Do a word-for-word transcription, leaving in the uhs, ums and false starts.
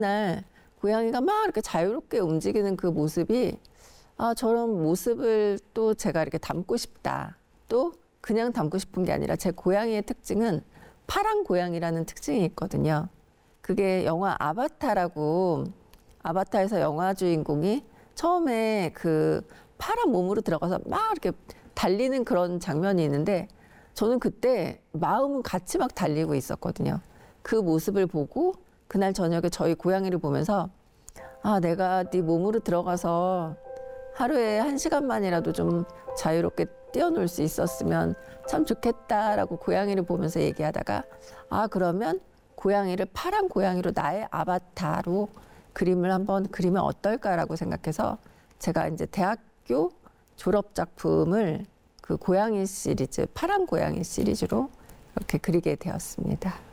날 고양이가 막 이렇게 자유롭게 움직이는 그 모습이 아, 저런 모습을 또 제가 이렇게 담고 싶다. 또 그냥 담고 싶은 게 아니라 제 고양이의 특징은 파란 고양이라는 특징이 있거든요. 그게 영화 아바타라고, 아바타에서 영화 주인공이 처음에 그 파란 몸으로 들어가서 막 이렇게 달리는 그런 장면이 있는데 저는 그때 마음은 같이 막 달리고 있었거든요. 그 모습을 보고 그날 저녁에 저희 고양이를 보면서 아, 내가 네 몸으로 들어가서 하루에 한 시간만이라도 좀 자유롭게 뛰어놀 수 있었으면 참 좋겠다라고 고양이를 보면서 얘기하다가 아, 그러면 고양이를 파란 고양이로 나의 아바타로 그림을 한번 그리면 어떨까라고 생각해서 제가 이제 대학교 졸업 작품을 그 고양이 시리즈, 파란 고양이 시리즈로 이렇게 그리게 되었습니다.